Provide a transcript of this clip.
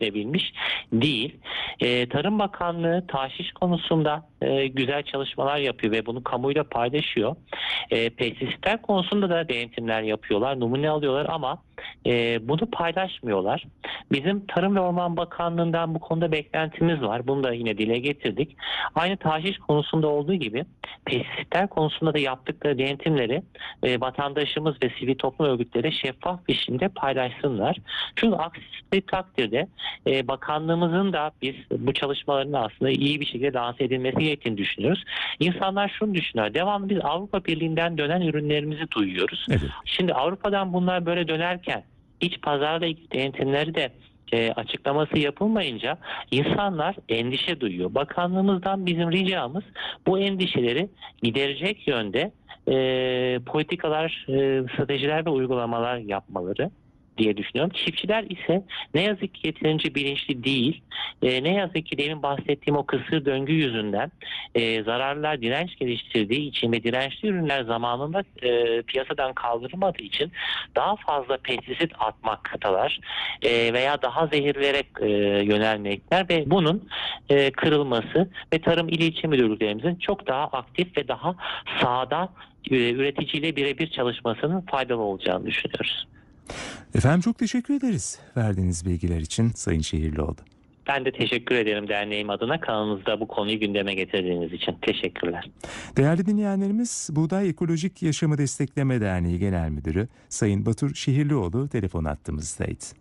uygulayabilmiş değil. Tarım Bakanlığı tahşiş konusunda güzel çalışmalar yapıyor ve bunu kamuyla paylaşıyor. Pestisitler konusunda da denetimler yapıyorlar, numune alıyorlar ama bunu paylaşmıyorlar. Bizim Tarım ve Orman Bakanlığı'ndan bu konuda beklentimiz var. Bunu da yine dile getirdik. Aynı tahşiş konusunda olduğu gibi pestisitler konusunda da yaptıkları denetimleri vatandaşımız ve sivil toplum örgütleri şeffaf biçimde paylaşsınlar. Çünkü aksi takdirde bakanlığımızın da biz bu çalışmaların aslında iyi bir şekilde lanse edilmesi gerektiğini düşünüyoruz. İnsanlar şunu düşünüyor. Devamlı biz Avrupa Birliği'nden dönen ürünlerimizi duyuyoruz. Evet. Şimdi Avrupa'dan bunlar böyle dönerken iç pazarla ilgili denetimleri de açıklaması yapılmayınca insanlar endişe duyuyor. Bakanlığımızdan bizim ricamız bu endişeleri giderecek yönde politikalar, stratejiler ve uygulamalar yapmaları diye düşünüyorum. Çiftçiler ise ne yazık ki yeterince bilinçli değil. Ne yazık ki demin bahsettiğim o kısır döngü yüzünden zararlılar direnç geliştirdiği için ve dirençli ürünler zamanında piyasadan kaldırılmadığı için daha fazla pestisit atmaktalar veya daha zehirlere yönelmekler ve bunun kırılması ve Tarım İl İlçe Müdürlüklerimizin çok daha aktif ve daha sahada üreticiyle birebir çalışmasının faydalı olacağını düşünüyoruz. Efendim çok teşekkür ederiz verdiğiniz bilgiler için Sayın Şehirlioğlu. Ben de teşekkür ederim derneğim adına kanalınızda bu konuyu gündeme getirdiğiniz için. Teşekkürler. Değerli dinleyenlerimiz, Buğday Ekolojik Yaşamı Destekleme Derneği Genel Müdürü Sayın Batur Şehirlioğlu telefon hattımızdaydı.